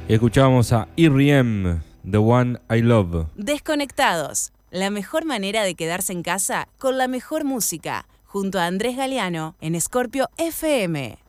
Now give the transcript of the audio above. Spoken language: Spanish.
Escuchábamos a R.E.M., The One I Love. Desconectados, la mejor manera de quedarse en casa con la mejor música, junto a Andrés Galeano en Scorpio FM.